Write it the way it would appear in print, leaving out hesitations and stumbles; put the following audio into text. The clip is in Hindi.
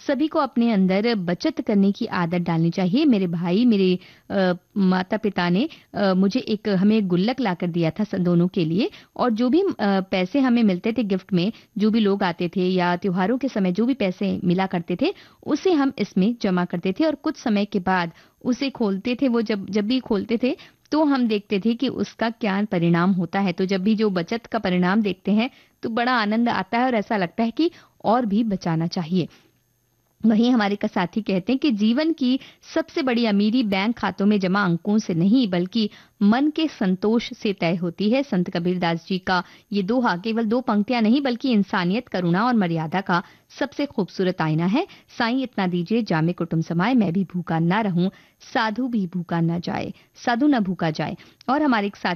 सभी को अपने अंदर बचत करने की आदत डालनी चाहिए। मेरे भाई, मेरे माता-पिता ने मुझे हमें एक गुल्लक लाकर दिया था दोनों के लिए, और जो भी पैसे हमें मिलते थे गिफ्ट में, जो भी लोग आते थे या त्योहारों के समय जो भी पैसे मिला करते थे, उसे हम इसमें जमा करते थे और कुछ समय के बाद उसे खोलते थे। वो जब जब भी खोलते थे तो हम देखते थे कि उसका क्या परिणाम होता है। तो जब भी जो बचत का परिणाम देखते हैं तो बड़ा आनंद आता है और ऐसा लगता है कि और भी बचाना चाहिए। वहीं हमारे का साथी कहते हैं कि जीवन की सबसे बड़ी अमीरी बैंक खातों में जमा अंकों से नहीं बल्कि मन के संतोष से तय होती है। संत कबीरदास जी का ये दोहा केवल 2 पंक्तियां नहीं बल्कि इंसानियत, करुणा और मर्यादा का सबसे खूबसूरत आईना है। साईं इतना दीजिए जामे कुटुंब समाए, मैं भी भूखा ना रहूं, साधु भी भूखा न जाए, साधु न भूखा जाए। और हमारे एक साथी